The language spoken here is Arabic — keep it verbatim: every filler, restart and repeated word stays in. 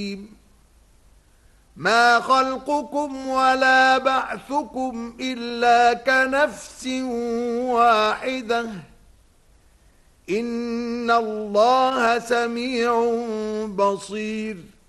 ما خلقكم ولا بعثكم إلا كنفس واحدة إن الله سميع بصير